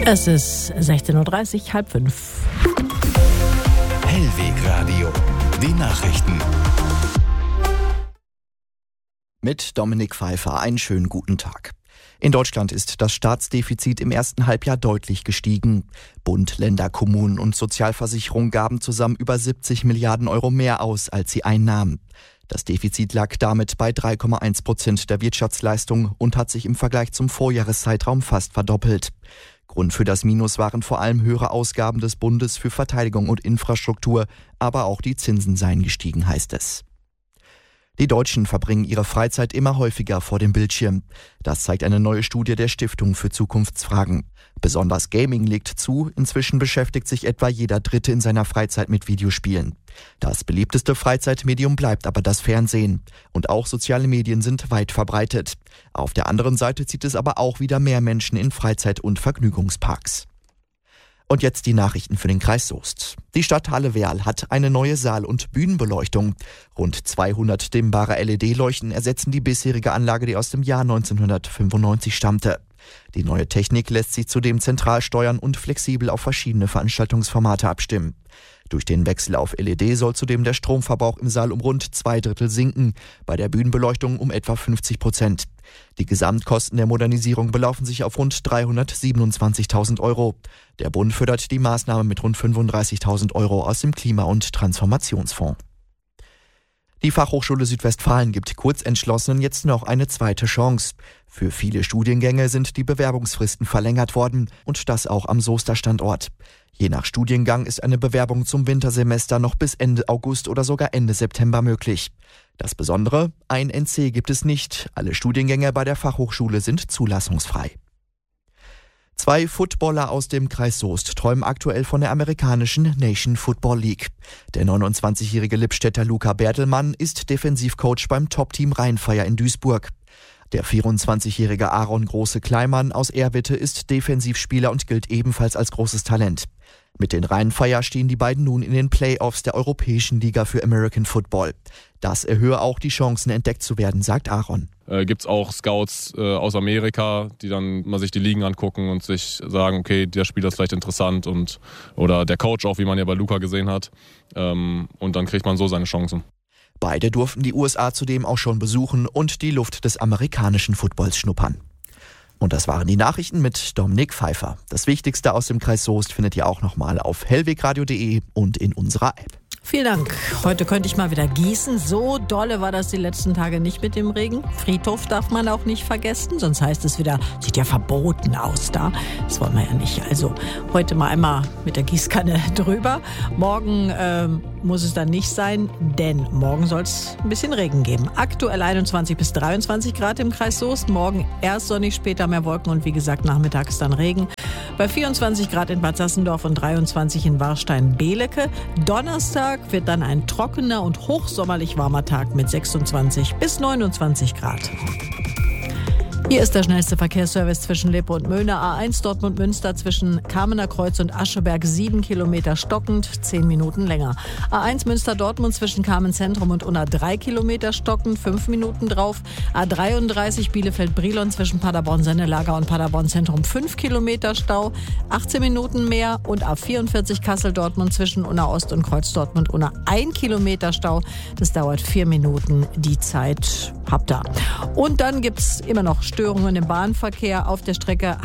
Es ist 16:30 Uhr, 16:30. Hellwegradio, die Nachrichten. Mit Dominik Pfeiffer, einen schönen guten Tag. In Deutschland ist das Staatsdefizit im ersten Halbjahr deutlich gestiegen. Bund, Länder, Kommunen und Sozialversicherung gaben zusammen über 70 Milliarden Euro mehr aus, als sie einnahmen. Das Defizit lag damit bei 3,1% der Wirtschaftsleistung und hat sich im Vergleich zum Vorjahreszeitraum fast verdoppelt. Grund für das Minus waren vor allem höhere Ausgaben des Bundes für Verteidigung und Infrastruktur, aber auch die Zinsen seien gestiegen, heißt es. Die Deutschen verbringen ihre Freizeit immer häufiger vor dem Bildschirm. Das zeigt eine neue Studie der Stiftung für Zukunftsfragen. Besonders Gaming legt zu, inzwischen beschäftigt sich etwa jeder Dritte in seiner Freizeit mit Videospielen. Das beliebteste Freizeitmedium bleibt aber das Fernsehen. Und auch soziale Medien sind weit verbreitet. Auf der anderen Seite zieht es aber auch wieder mehr Menschen in Freizeit- und Vergnügungsparks. Und jetzt die Nachrichten für den Kreis Soest. Die Stadt Halle-Werl hat eine neue Saal- und Bühnenbeleuchtung. Rund 200 dimmbare LED-Leuchten ersetzen die bisherige Anlage, die aus dem Jahr 1995 stammte. Die neue Technik lässt sich zudem zentral steuern und flexibel auf verschiedene Veranstaltungsformate abstimmen. Durch den Wechsel auf LED soll zudem der Stromverbrauch im Saal um rund 2/3 sinken, bei der Bühnenbeleuchtung um etwa 50%. Die Gesamtkosten der Modernisierung belaufen sich auf rund 327.000 Euro. Der Bund fördert die Maßnahme mit rund 35.000 Euro aus dem Klima- und Transformationsfonds. Die Fachhochschule Südwestfalen gibt Kurzentschlossenen jetzt noch eine zweite Chance. Für viele Studiengänge sind die Bewerbungsfristen verlängert worden und das auch am Soester Standort. Je nach Studiengang ist eine Bewerbung zum Wintersemester noch bis Ende August oder sogar Ende September möglich. Das Besondere, ein NC gibt es nicht. Alle Studiengänge bei der Fachhochschule sind zulassungsfrei. 2 Footballer aus dem Kreis Soest träumen aktuell von der amerikanischen Nation Football League. Der 29-jährige Lippstädter Luca Bertelmann ist Defensivcoach beim Top-Team Rheinfeier in Duisburg. Der 24-jährige Aaron Große-Kleimann aus Erwitte ist Defensivspieler und gilt ebenfalls als großes Talent. Mit den Rheinfeier stehen die beiden nun in den Playoffs der Europäischen Liga für American Football. Das erhöhe auch die Chancen, entdeckt zu werden, sagt Aaron. Gibt's auch Scouts aus Amerika, die dann mal sich die Ligen angucken und sich sagen, okay, der Spieler ist vielleicht interessant oder der Coach auch, wie man ja bei Luca gesehen hat. Und dann kriegt man so seine Chancen. Beide durften die USA zudem auch schon besuchen und die Luft des amerikanischen Footballs schnuppern. Und das waren die Nachrichten mit Dominik Pfeiffer. Das Wichtigste aus dem Kreis Soest findet ihr auch nochmal auf hellwegradio.de und in unserer App. Vielen Dank. Heute könnte ich mal wieder gießen. So dolle war das die letzten Tage nicht mit dem Regen. Friedhof darf man auch nicht vergessen, sonst heißt es wieder, sieht ja verboten aus da. Das wollen wir ja nicht. Also heute mal einmal mit der Gießkanne drüber. Morgen muss es dann nicht sein, denn morgen soll es ein bisschen Regen geben. Aktuell 21 bis 23 Grad im Kreis Soest. Morgen erst sonnig, später mehr Wolken und wie gesagt nachmittags dann Regen. Bei 24 Grad in Bad Sassendorf und 23 in Warstein-Belecke. Donnerstag wird dann ein trockener und hochsommerlich warmer Tag mit 26 bis 29 Grad. Hier ist der schnellste Verkehrsservice zwischen Lippe und Möhne. A1 Dortmund-Münster zwischen Kamener Kreuz und Ascheberg 7 Kilometer stockend, 10 Minuten länger. A1 Münster-Dortmund zwischen Kamen-Zentrum und Unna 3 Kilometer stockend, 5 Minuten drauf. A33 Bielefeld-Brilon zwischen Paderborn-Sennelager und Paderborn-Zentrum 5 Kilometer Stau, 18 Minuten mehr. Und A44 Kassel-Dortmund zwischen Unna Ost und Kreuz-Dortmund-Unna 1 Kilometer Stau. Das dauert 4 Minuten. Die Zeit habt ihr. Und dann gibt's immer noch Störungen im Bahnverkehr auf der Strecke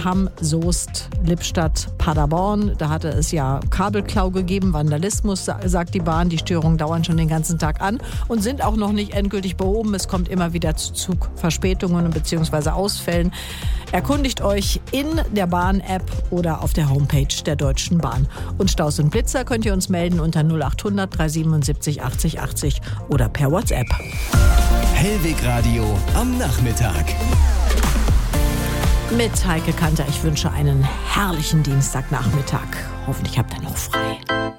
Hamm-Soest-Lippstadt-Paderborn. Da hatte es ja Kabelklau gegeben, Vandalismus, sagt die Bahn. Die Störungen dauern schon den ganzen Tag an und sind auch noch nicht endgültig behoben. Es kommt immer wieder zu Zugverspätungen bzw. Ausfällen. Erkundigt euch in der Bahn-App oder auf der Homepage der Deutschen Bahn. Und Staus und Blitzer könnt ihr uns melden unter 0800 377 80 80 oder per WhatsApp. Hellwegradio am Nachmittag. Mit Heike Kanter. Ich wünsche einen herrlichen Dienstagnachmittag. Hoffentlich habt ihr noch frei.